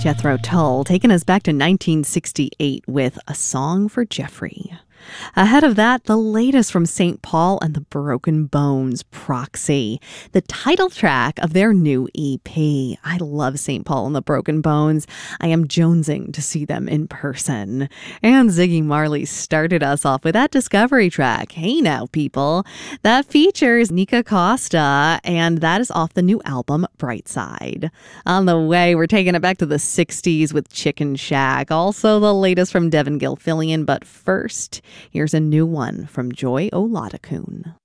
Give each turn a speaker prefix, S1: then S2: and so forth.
S1: Jethro Tull taking us back to 1968 with A Song for Jeffrey. Ahead of that, the latest from St. Paul and the Broken Bones, Proxy, the title track of their new EP. I love St. Paul and the Broken Bones. I am jonesing to see them in person. And Ziggy Marley started us off with that discovery track, Hey Now People. That features Nika Costa, and that is off the new album, Brightside. On the way, we're taking it back to the 60s with Chicken Shack, also the latest from Devin Gilfillian, but first, here's a new one from Joy Oladokun.